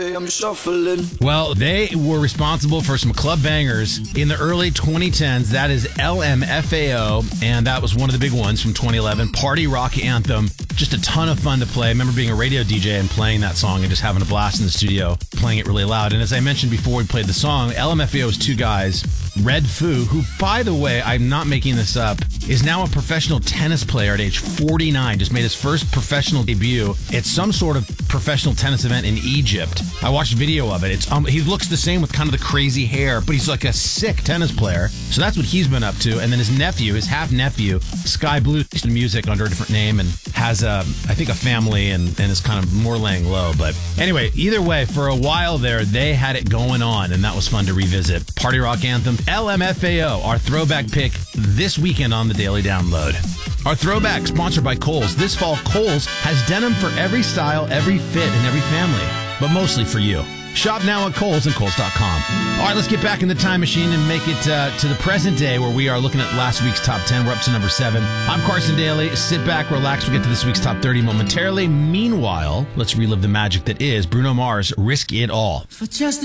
I'm shuffling. Well, they were responsible for some club bangers in the early 2010s. That is LMFAO, and that was one of the big ones from 2011. Party rock anthem. Just a ton of fun to play. I remember being a radio DJ and playing that song and just having a blast in the studio, playing it really loud. And as I mentioned before we played the song, LMFAO is two guys. Red Foo, who, by the way, I'm not making this up, is now a professional tennis player at age 49. Just made his first professional debut at some sort of professional tennis event in Egypt. I watched video of it. He looks the same with kind of the crazy hair, but he's like a sick tennis player. So that's what he's been up to. And then his nephew, his half-nephew, Sky Blue, does music under a different name and has, I think, a family and is kind of more laying low. But anyway, either way, for a while there, they had it going on, and that was fun to revisit. Party rock anthem, LMFAO, our throwback pick this weekend on the Daily Download. Our throwback sponsored by Kohl's. This fall, Kohl's has denim for every style, every fit, and every family, but mostly for you. Shop now at Kohl's and Kohl's.com. All right, let's get back in the time machine and make it to the present day where we are looking at last week's top 10. We're up to number 7. I'm Carson Daly. Sit back, relax. We'll get to this week's top 30 momentarily. Meanwhile, let's relive the magic that is Bruno Mars' Risk It All. For just